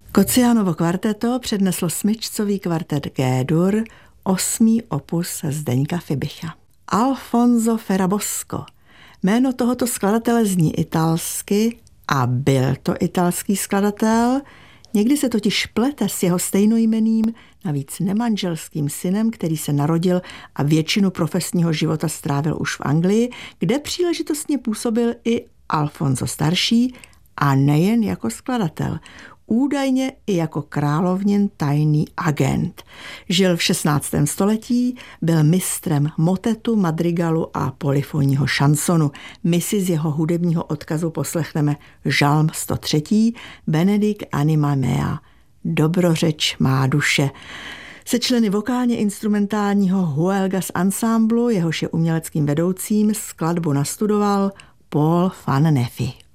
Kocianovo kvarteto předneslo smyčcový kvartet G-dur, 8. opus Zdeňka Fibicha. Alfonso Ferrabosco. Jméno tohoto skladatele zní italsky a byl to italský skladatel. Někdy se totiž plete s jeho stejnojmenným, navíc nemanželským synem, který se narodil a většinu profesního života strávil už v Anglii, kde příležitostně působil i Alfonso starší a nejen jako skladatel. Údajně i jako královnin tajný agent. Žil v 16. století, byl mistrem motetu, madrigalu a polyfonního šansonu. My si z jeho hudebního odkazu poslechneme Žalm 103. Benedict anima mea. Dobrořeč má duše. Se členy vokálně instrumentálního Huelgas Ensemblu, jehož je uměleckým vedoucím, skladbu nastudoval Paul van Neffy.